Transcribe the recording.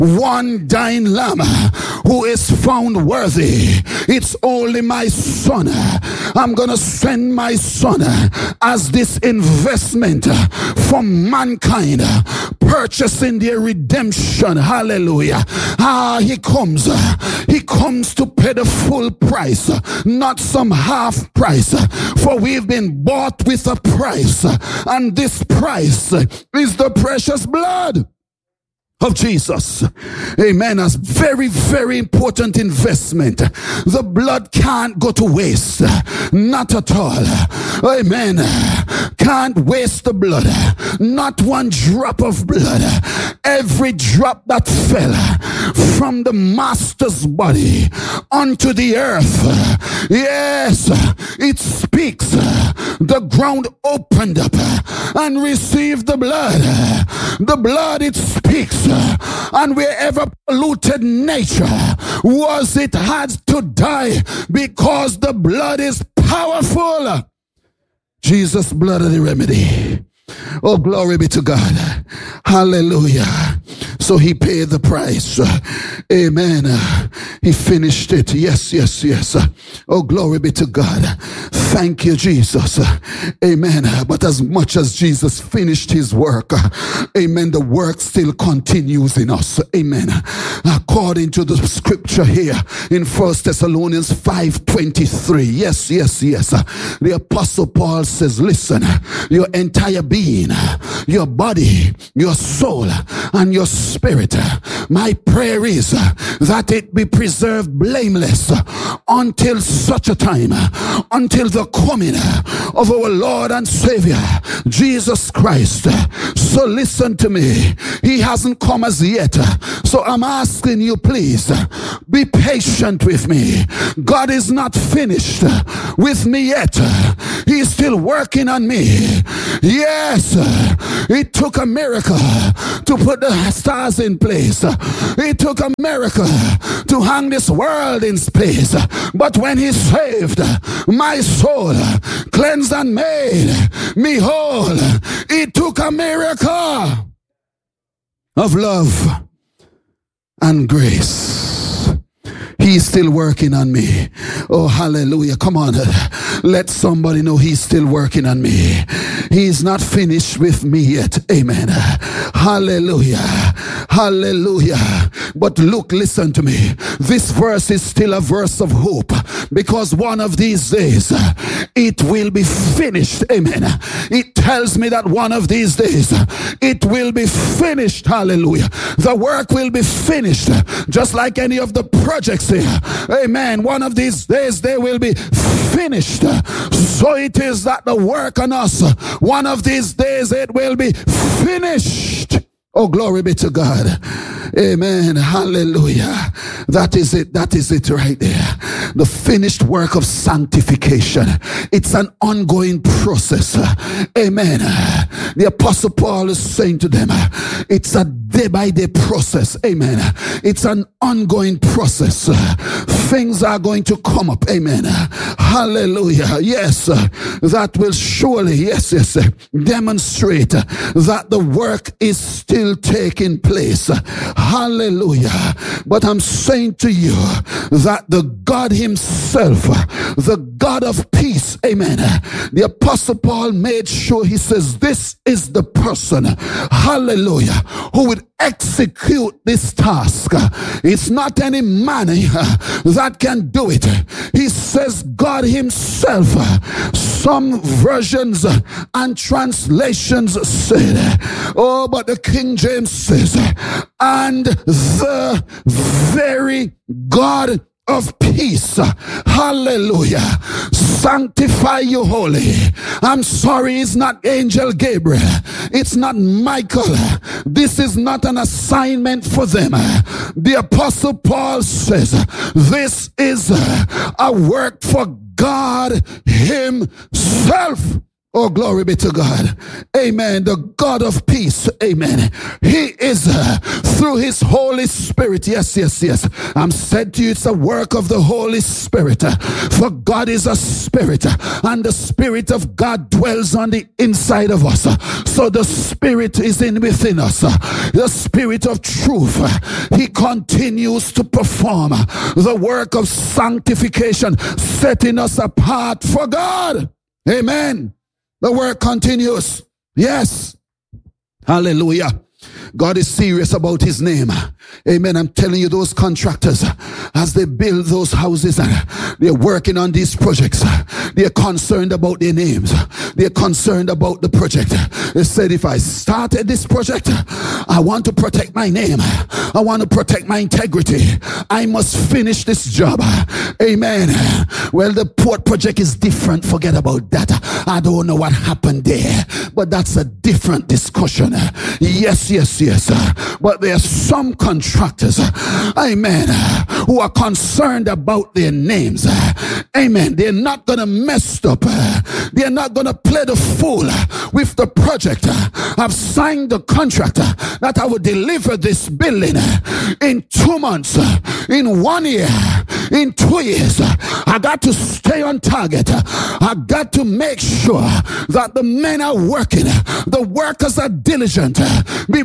one dying lamb who is found worthy. It's only my son. I'm gonna send my son as this investment for mankind, purchasing their redemption. Hallelujah. He comes to pay the full price, not some half price, for we've been bought with a price, and this price is the precious blood of Jesus. Amen. As very, very important investment. The blood can't go to waste. Not at all. Amen. Can't waste the blood. Not one drop of blood. Every drop that fell from the master's body onto the earth. Yes, it speaks. The ground opened up and received the blood. The blood, it speaks. And wherever polluted nature was, it had to die, because the blood is powerful. Jesus' blood is the remedy. Oh, glory be to God. Hallelujah. So he paid the price. Amen. He finished it. Yes, yes, yes. Oh, glory be to God. Thank you, Jesus. Amen. But as much as Jesus finished his work, amen, the work still continues in us. Amen. According to the scripture here in 1 Thessalonians 5:23. Yes, yes, yes. The Apostle Paul says, listen, your entire being, your body, your soul, and your spirit, my prayer is that it be preserved blameless until such a time, until the coming of our Lord and Savior Jesus Christ. So listen to me, he hasn't come as yet, so I'm asking you, please be patient with me. God is not finished with me yet. He's still working on me. Yes, it took a miracle to put the stars in place. It took a miracle to hang this world in place. But when he saved my soul, cleansed and made me whole, it took a miracle of love and grace. He's still working on me. Oh, hallelujah. Come on. Let somebody know he's still working on me. He's not finished with me yet. Amen. Hallelujah. Hallelujah. But look, listen to me. This verse is still a verse of hope, because one of these days it will be finished. Amen. It tells me that one of these days it will be finished. Hallelujah. The work will be finished, just like any of the projects here. Amen. One of these days they will be finished. So it is that the work on us, one of these days it will be finished. Oh, glory be to God. Amen. Hallelujah. That is it. That is it right there. The finished work of sanctification. It's an ongoing process. Amen. The Apostle Paul is saying to them, it's a day by day process. Amen. It's an ongoing process. Things are going to come up. Amen. Hallelujah. Yes. That will surely, yes, demonstrate that the work is still taking place. Hallelujah. But I'm saying to you that the God himself, the God of peace, amen, the Apostle Paul made sure, he says, this is the person, hallelujah, who would execute this task. It's not any man that can do it. He says God himself. Some versions and translations said, oh, but the King James says, and the very God of peace, hallelujah, sanctify you holy. I'm sorry, it's not Angel Gabriel, it's not Michael. This is not an assignment for them. The Apostle Paul says this is a work for God himself. Oh, glory be to God. Amen. The God of peace. Amen. He is through his Holy Spirit. Yes, yes, yes. I'm said to you, it's a work of the Holy Spirit. For God is a spirit, and the Spirit of God dwells on the inside of us. So the Spirit is in within us. The Spirit of truth. He continues to perform the work of sanctification, setting us apart for God. Amen. The work continues. Yes. Hallelujah. God is serious about his name. Amen. I'm telling you, those contractors, as they build those houses and they're working on these projects, they're concerned about their names. They're concerned about the project. They said, if I started this project, I want to protect my name. I want to protect my integrity. I must finish this job. Amen. Well, the port project is different. Forget about that. I don't know what happened there, but that's a different discussion. Yes, yes, yes. But there are some contractors, amen, who are concerned about their names. Amen. They're not going to mess up. They're not going to play the fool with the project. I've signed the contract that I will deliver this building in 2 months, in 1 year, in 2 years. I got to stay on target. I got to make sure that the men are working, the workers are diligent.